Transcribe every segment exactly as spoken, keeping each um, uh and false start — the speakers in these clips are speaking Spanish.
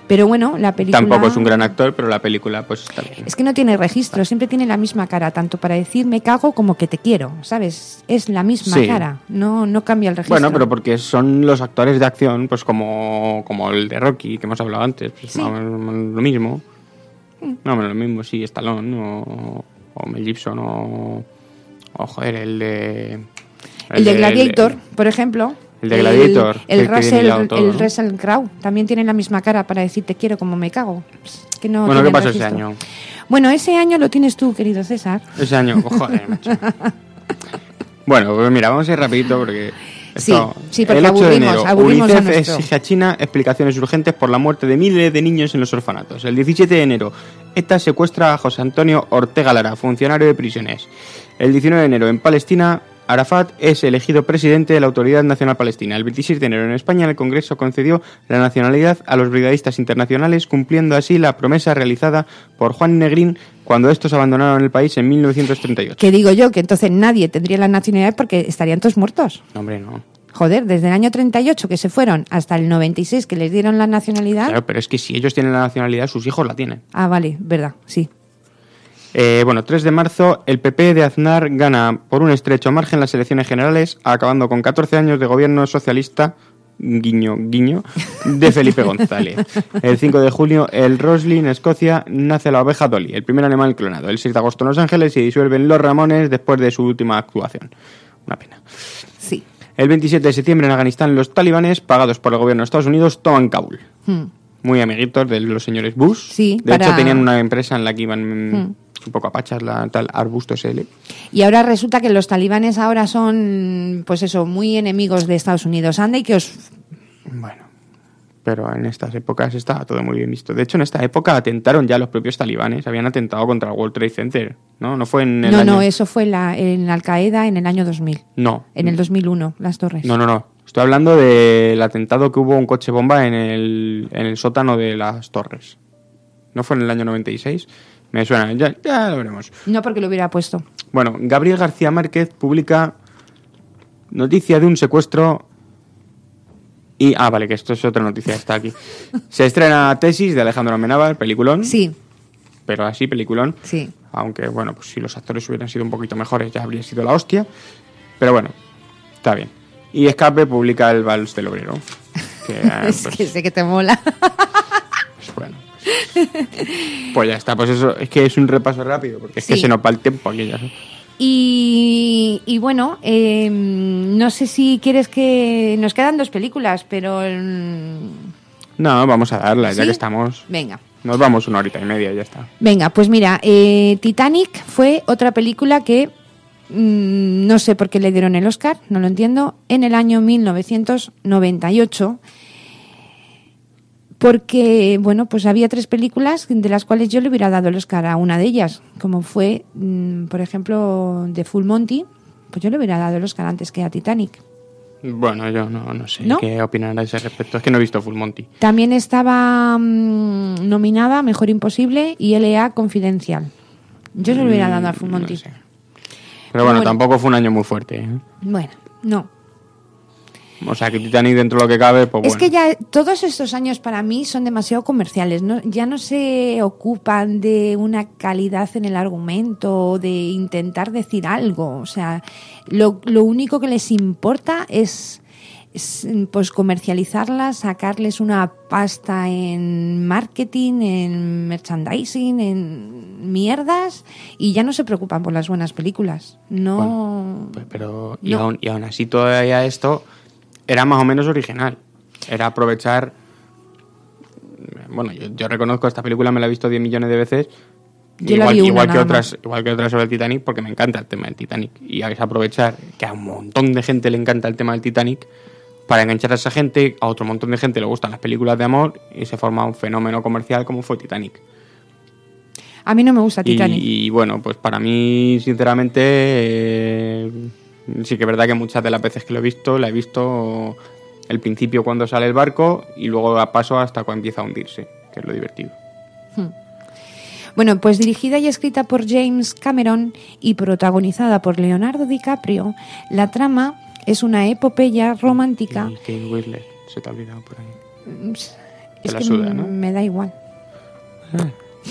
Pero bueno, la película... Tampoco es un gran actor, pero la película pues está bien. Es que no tiene registro, siempre tiene la misma cara, tanto para decir me cago como que te quiero, ¿sabes? Es la misma Sí. cara, no, no cambia el registro. Bueno, pero porque son los actores de acción, pues como, como el de Rocky, que hemos hablado antes, pues Sí. más o menos lo mismo. No, lo mismo, sí, Stallone o, o Mel Gibson o, o joder, el de... El, El de Gladiator, el, por ejemplo. El de Gladiator. El, el, Russell, todo, el ¿no? Russell Crowe también tiene la misma cara para decir te quiero como me cago. Que no bueno, ¿qué pasó registro. ese año? Bueno, ese año lo tienes tú, querido César. Ese año, oh, joder, macho. Bueno, pues mira, vamos a ir rapidito porque... Esto, sí, sí, porque el ocho aburrimos, de enero, aburrimos UNICEF a nuestro... exige a China explicaciones urgentes por la muerte de miles de niños en los orfanatos. El diecisiete de enero, ETA secuestra a José Antonio Ortega Lara, funcionario de prisiones. El diecinueve de enero, en Palestina, Arafat es elegido presidente de la Autoridad Nacional Palestina. El veintiséis de enero, en España, el Congreso concedió la nacionalidad a los brigadistas internacionales, cumpliendo así la promesa realizada por Juan Negrín cuando estos abandonaron el país en mil novecientos treinta y ocho. Que digo yo que entonces nadie tendría la nacionalidad porque estarían todos muertos. No, hombre, no. Joder, desde el año treinta y ocho que se fueron hasta el noventa y seis que les dieron la nacionalidad. Claro, pero es que si ellos tienen la nacionalidad, sus hijos la tienen. Ah, vale, verdad, sí. Eh, bueno, tres de marzo, el P P de Aznar gana por un estrecho margen las elecciones generales, acabando con catorce años de gobierno socialista, guiño, guiño, de Felipe González. El cinco de julio, el Roslin, Escocia, nace la oveja Dolly, el primer animal clonado. El seis de agosto en Los Ángeles se disuelven los Ramones después de su última actuación. Una pena. Sí. El veintisiete de septiembre en Afganistán, los talibanes, pagados por el gobierno de Estados Unidos, toman Kabul. Hmm. Muy amiguitos de los señores Bush. Sí, de para... hecho, tenían una empresa en la que iban... Hmm. un poco a pachas, la tal Arbusto S L. Y ahora resulta que los talibanes ahora son, pues eso, muy enemigos de Estados Unidos. Anda y que os... Bueno, pero en estas épocas estaba todo muy bien visto. De hecho, en esta época atentaron ya los propios talibanes. Habían atentado contra el World Trade Center, ¿no? No fue en el No, año... no, eso fue en, la, en Al-Qaeda en el año dos mil. No. En el dos mil uno, las torres. No, no, no. Estoy hablando del atentado que hubo un coche bomba en el, en el sótano de las torres. ¿No fue en el año noventa y seis? Me suena, ya, ya lo veremos. No porque lo hubiera puesto. Bueno, Gabriel García Márquez publica noticia de un secuestro y... Ah, vale, que esto es otra noticia, está aquí. Se estrena Tesis de Alejandro Amenábar, peliculón. Sí. Pero así, peliculón. Sí. Aunque, bueno, pues si los actores hubieran sido un poquito mejores ya habría sido la hostia. Pero bueno, está bien. Y Escape publica El Vals del Obrero. Que, eh, es pues, que sé que te mola. pues bueno. Pues ya está, pues eso, es que es un repaso rápido, porque es Sí. que se nos va el tiempo aquí ya. Y, y bueno, eh, no sé si quieres que... Nos quedan dos películas, pero... No, vamos a darla, ya ¿Sí? que estamos. Venga. Nos vamos una horita y media y ya está. Venga, pues mira, eh, Titanic fue otra película que mmm, no sé por qué le dieron el Oscar, no lo entiendo, en el año mil novecientos noventa y ocho. Porque, bueno, pues había tres películas de las cuales yo le hubiera dado el Oscar a una de ellas, como fue, mmm, por ejemplo, The Full Monty, pues yo le hubiera dado el Oscar antes que a Titanic. Bueno, yo no, no sé ¿No? qué opinar a ese respecto. Es que no he visto Full Monty. También estaba mmm, nominada Mejor Imposible y L A Confidencial. Yo se lo hubiera dado a Full Monty. No sé. Pero bueno, Bueno. tampoco fue un año muy fuerte, ¿eh? Bueno, no. O sea, que Titanic dentro de lo que cabe, pues Es bueno. que ya todos estos años para mí son demasiado comerciales, ¿no? Ya no se ocupan de una calidad en el argumento, de intentar decir algo. O sea, lo, lo único que les importa es, es pues comercializarlas, sacarles una pasta en marketing, en merchandising, en mierdas, y ya no se preocupan por las buenas películas. No. Bueno, pues, pero y, No. aún, y aún así todavía esto era más o menos original. Era aprovechar... Bueno, yo, yo reconozco esta película, me la he visto diez millones de veces. Yo la igual, vi una igual que nada otras, más. igual que otras sobre el Titanic, porque me encanta el tema del Titanic. Y es aprovechar que a un montón de gente le encanta el tema del Titanic para enganchar a esa gente, a otro montón de gente le gustan las películas de amor y se forma un fenómeno comercial como fue Titanic. A mí no me gusta Titanic. Y, y bueno, pues para mí, sinceramente, eh, sí que es verdad que muchas de las veces que lo he visto, la he visto el principio cuando sale el barco y luego a paso hasta cuando empieza a hundirse, que es lo divertido. Hmm. Bueno, pues dirigida y escrita por James Cameron y protagonizada por Leonardo DiCaprio, la trama es una epopeya romántica. Y Kate Winslet, se te ha olvidado por ahí. Es la que suda, m- ¿no? me da igual. Ah.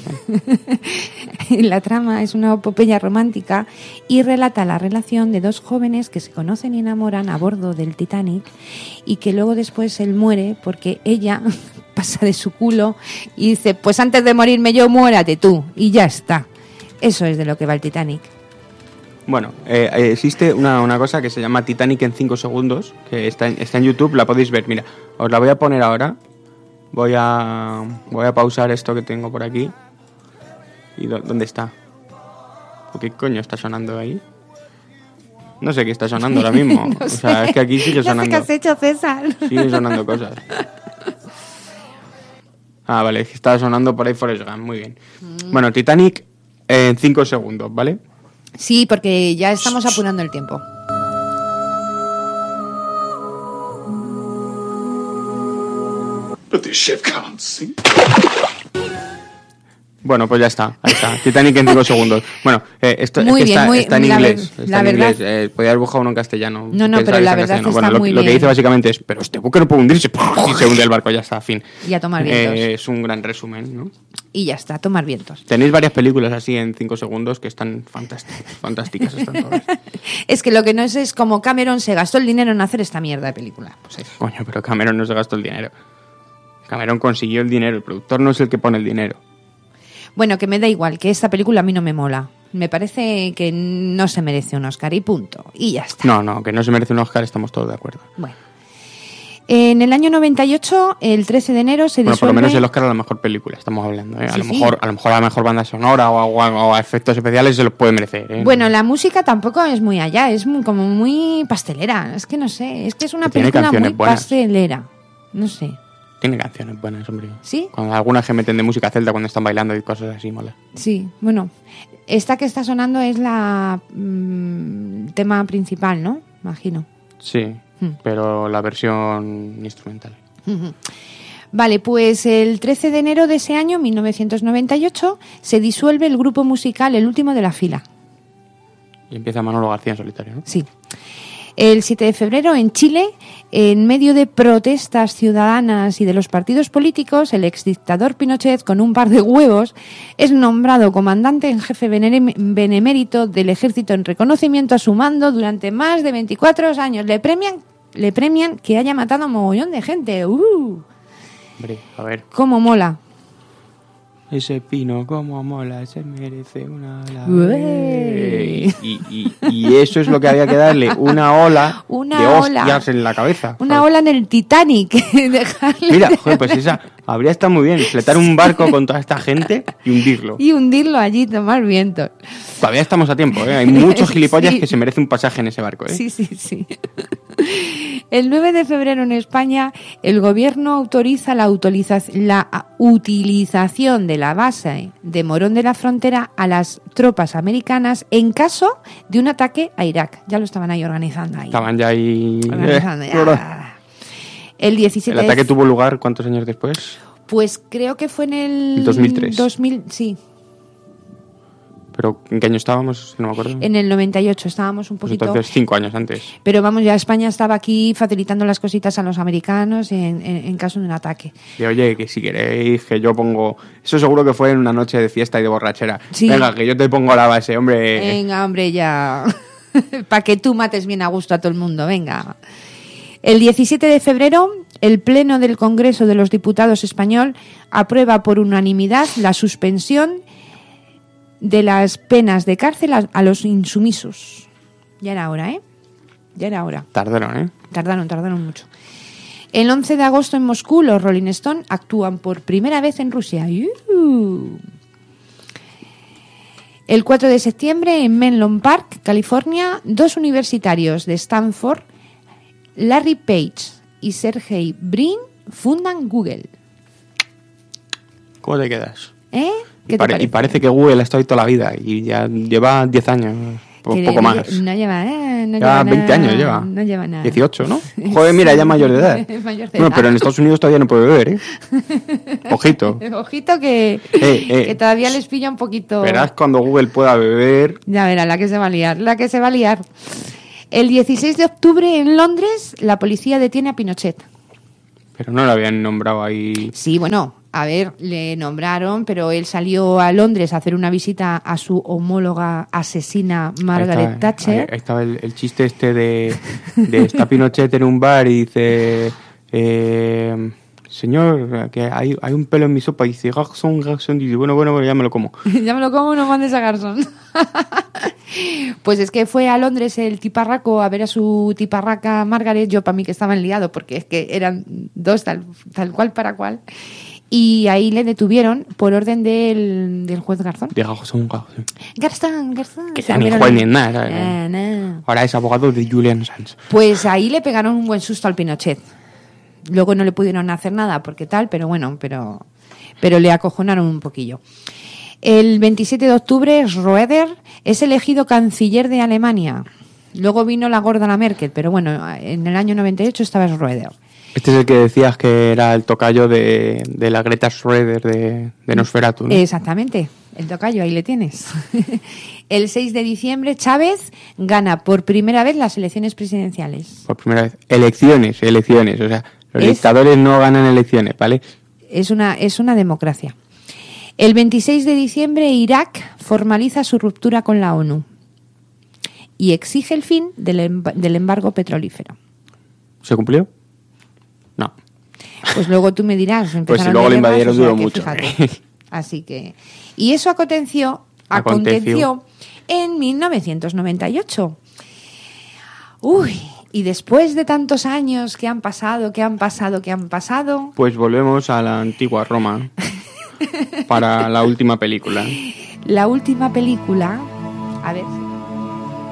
La trama es una epopeya romántica y relata la relación de dos jóvenes que se conocen y enamoran a bordo del Titanic y que luego después él muere porque ella pasa de su culo y dice, pues antes de morirme yo, muérate tú, y ya está. Eso es de lo que va el Titanic. Bueno, eh, eh, existe una, una cosa que se llama Titanic en cinco segundos, que está en, está en YouTube, la podéis ver. Mira, os la voy a poner ahora. Voy a voy a pausar esto que tengo por aquí. ¿Y dó- dónde está? ¿O qué coño está sonando ahí? No sé qué está sonando ahora mismo. No O sea, sé. es que aquí sigue No sé sonando. qué has hecho, César. Siguen sonando cosas. Ah, vale, es que estaba sonando por ahí Forrest Gump, muy bien. Bueno, Titanic en cinco segundos, ¿vale? Sí, porque ya estamos apurando el tiempo. But this ship can't sink. Bueno, pues ya está, ahí está. Titanic en cinco segundos. Bueno, eh, esto Muy es que bien, está, muy- está en la ver- inglés. Está la en verdad- inglés. Eh, podía haber buscado uno en castellano. No, no, Pensaba pero que la está en verdad castellano. está Bueno, lo, muy lo que bien. dice básicamente es, pero este buque no puede hundirse. Y se hunde el barco, ya está, fin. Y a tomar vientos. Eh, es un gran resumen, ¿no? Y ya está, a tomar vientos. Tenéis varias películas así en cinco segundos que están fantásticas. Fantásticas están todas. Es que lo que no es es como Cameron se gastó el dinero en hacer esta mierda de película. Pues eso. Coño, pero Cameron no se gastó el dinero. Cameron consiguió el dinero, el productor no es el que pone el dinero. Bueno, que me da igual, que esta película a mí no me mola. Me parece que no se merece un Oscar y punto. Y ya está. No, no, que no se merece un Oscar, estamos todos de acuerdo. Bueno. En el año noventa y ocho, el trece de enero, se Bueno, por lo disuelve... menos el Oscar a la mejor película, estamos hablando. ¿eh? A, Sí, lo sí. mejor, a lo mejor a la mejor banda sonora o a, o a- o a efectos especiales se los puede merecer. ¿eh? Bueno, la música tampoco es muy allá, es muy- como muy pastelera. Es que no sé, es que es una Tiene película canciones muy buenas. pastelera. No sé. Tiene canciones buenas, hombre. ¿Sí? Cuando algunas que meten de música celta cuando están bailando y cosas así, mola. Sí, bueno. Esta que está sonando es la mm, tema principal, ¿no? Imagino. Sí, Hmm. pero la versión instrumental. Ujú. Vale, pues el trece de enero de ese año, mil novecientos noventa y ocho, se disuelve el grupo musical El Último de la Fila. Y empieza Manolo García en solitario, ¿no? Sí. El siete de febrero, en Chile, en medio de protestas ciudadanas y de los partidos políticos, el exdictador Pinochet, con un par de huevos, es nombrado comandante en jefe benem- benemérito del ejército en reconocimiento a su mando durante más de veinticuatro años. Le premian, le premian que haya matado a un mogollón de gente. ¡Uh! Hombre, a ver. ¡Cómo mola! Ese pino, como mola, se merece una ola. Ué. Y, y, y eso es lo que había que darle, una ola Una de ola. hostias en la cabeza. Una ¿sabes? ola en el Titanic. Dejarle Mira, joder, pues esa habría estado muy bien, fletar un barco con toda esta gente y hundirlo. y hundirlo allí, tomar vientos. Todavía estamos a tiempo, ¿eh? Hay muchos gilipollas Sí. que se merecen un pasaje en ese barco, ¿eh? Sí, sí, sí. El nueve de febrero en España, el gobierno autoriza la, autoriza- la utilización de la base de Morón de la Frontera a las tropas americanas en caso de un ataque a Irak. Ya lo estaban ahí organizando ahí. Estaban ya ahí... Organizando Eh, ya. El diecisiete El ataque de- tuvo lugar, ¿cuántos años después? Pues creo que fue en el... El dos mil tres. dos mil, sí, ¿Pero en qué año estábamos? No me acuerdo. en el noventa y ocho estábamos un Pues poquito... entonces, cinco años antes. Pero vamos, ya España estaba aquí facilitando las cositas a los americanos en, en- en caso de un ataque. Y oye, que si queréis que yo pongo... Eso seguro que fue en una noche de fiesta y de borrachera. Sí. Venga, que yo te pongo la base, hombre. Venga, hombre, ya. Para que tú mates bien a gusto a todo el mundo, venga. El diecisiete de febrero, el Pleno del Congreso de los Diputados español aprueba por unanimidad la suspensión de las penas de cárcel a, a los insumisos. Ya era hora, ¿eh? Ya era hora. Tardaron, ¿eh? Tardaron, tardaron mucho. El once de agosto en Moscú, los Rolling Stone actúan por primera vez en Rusia. ¡Yuhu! El cuatro de septiembre, en Menlo Park, California, dos universitarios de Stanford, Larry Page y Sergey Brin, fundan Google. ¿Cómo te quedas? ¿Eh? Y, ¿Qué te pare- y parece? parece que Google ha estado ahí toda la vida y ya lleva diez años, po- Que poco no- más. No lleva, eh, no Ya lleva veinte nada, años lleva. No lleva nada. dieciocho, ¿no? Joder, mira, ya mayor de edad. Es mayor de Bueno, edad. pero en Estados Unidos todavía no puede beber, ¿eh? Ojito. Ojito que, Eh, eh. que todavía les pilla un poquito. Verás cuando Google pueda beber. Ya verá, la que se va a liar, la que se va a liar. El dieciséis de octubre en Londres, la policía detiene a Pinochet. Pero no lo habían nombrado ahí. Sí, bueno, a ver, le nombraron, pero él salió a Londres a hacer una visita a su homóloga asesina Margaret ahí está, Thatcher. Ahí, ahí estaba el, el chiste este de, de está Pinochet en un bar y dice... Eh, señor, que hay, hay un pelo en mi sopa. Y dice, Garson, Garson. Y dice, bueno, bueno, bueno, ya me lo como. Ya me lo como, no mandes a Garson. Pues es que fue a Londres el tiparraco a ver a su tiparraca Margaret. Yo para mí que estaban liados porque es que eran dos tal, tal cual para cual. Y ahí le detuvieron por orden del, del juez Garzón. De Garson, Garson. Garzón, Garzón. Que sea ni juez ni nada. Eh, no. Ahora es abogado de Julian Assange. Pues ahí le pegaron un buen susto al Pinochet. Luego no le pudieron hacer nada porque tal, pero bueno, pero, pero le acojonaron un poquillo. El veintisiete de octubre, Schröder es elegido canciller de Alemania. Luego vino la gorda la Merkel, pero bueno, en el año noventa y ocho estaba Schröder. Este es el que decías que era el tocayo de, de la Greta Schröder de, de Nosferatu, ¿no? Exactamente, el tocayo, ahí le tienes. El seis de diciembre, Chávez gana por primera vez las elecciones presidenciales. Por primera vez. Elecciones, elecciones. O sea, los Es- dictadores no ganan elecciones, ¿vale? Es una, es una democracia. El veintiséis de diciembre, Irak formaliza su ruptura con la ONU y exige el fin del, em- del embargo petrolífero. ¿Se cumplió? No. Pues luego tú me dirás. Pues si empezaron luego las lo guerras, invadieron o sea duró que mucho. fíjate. Así que... Y eso aconteció, Aconteció. aconteció en mil novecientos noventa y ocho. Uy, y después de tantos años que han pasado, que han pasado, que han pasado... Pues volvemos a la antigua Roma para la última película. La última película... A ver...